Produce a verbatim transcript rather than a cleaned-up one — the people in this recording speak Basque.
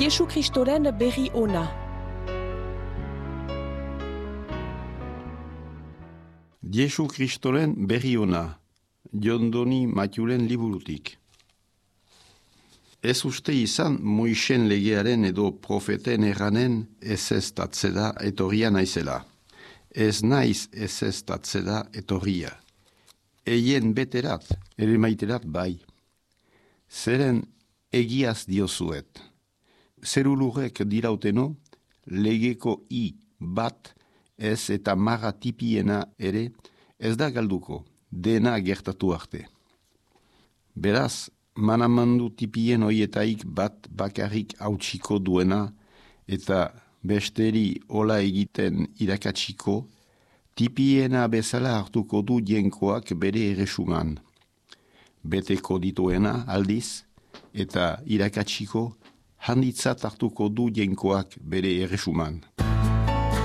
Jesu Kristoren berri ona. Jesu Kristoren berri ona, Jondoni Matiulen liburutik. Ez uste izan Moisen legearen edo profeten erranen ez ez tatzeda etorria naizela. Ez naiz ez ez tatzeda etorria. Eien beterat, ere maiterat bai. Zeren egiaz diozuet. Zerulurek dirauteno, legeko i bat ez eta marra tipiena ere ez da galduko, dena gertatu arte. Beraz, manamandu tipien hoietaik bat bakarrik hautsiko duena eta besteri ola egiten irakatsiko, tipiena bezala hartuko du jenkoak bere erresuman. Beteko dituena aldiz eta irakatsiko handitzat hartuko du jenkoak bere erresuman.